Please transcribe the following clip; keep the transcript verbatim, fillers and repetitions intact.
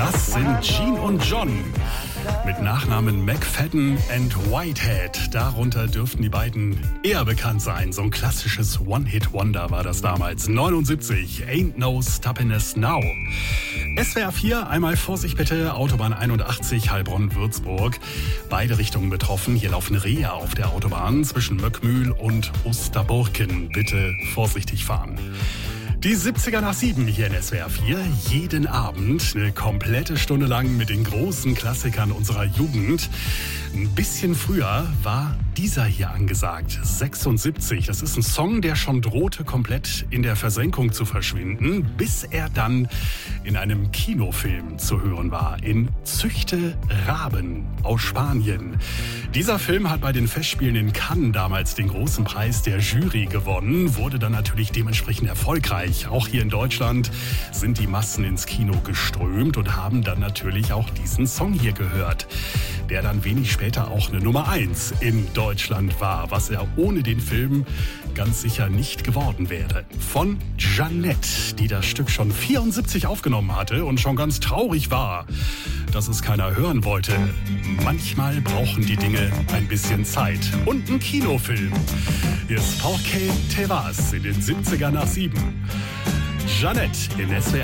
Das sind Gene und John mit Nachnamen McFadden and Whitehead. Darunter dürften die beiden eher bekannt sein. So ein klassisches One-Hit-Wonder war das damals. neunundsiebzig, Ain't No Stoppin' Us Now. S W R vier, einmal Vorsicht bitte, Autobahn einundachtzig, Heilbronn-Würzburg. Beide Richtungen betroffen. Hier laufen Rehe auf der Autobahn zwischen Möckmühl und Osterburken. Bitte vorsichtig fahren. Die siebziger nach sieben hier in S W R vier. Jeden Abend eine komplette Stunde lang mit den großen Klassikern unserer Jugend. Ein bisschen früher war dieser hier angesagt. sechsundsiebzig. Das ist ein Song, der schon drohte, komplett in der Versenkung zu verschwinden, bis er dann in einem Kinofilm zu hören war. In Züchte Raben aus Spanien. Dieser Film hat bei den Festspielen in Cannes damals den großen Preis der Jury gewonnen, wurde dann natürlich dementsprechend erfolgreich. Auch hier in Deutschland sind die Massen ins Kino geströmt und haben dann natürlich auch diesen Song hier gehört, der dann wenig später auch eine Nummer eins in Deutschland war, was er ohne den Film ganz sicher nicht geworden wäre. Von Jeanette, die das Stück schon vierundsiebzig aufgenommen hatte und schon ganz traurig war, dass es keiner hören wollte. Manchmal brauchen die Dinge ein bisschen Zeit. Und ein Kinofilm. Hier ist Porque te vas in den siebziger nach sieben. Jeanette in S W R.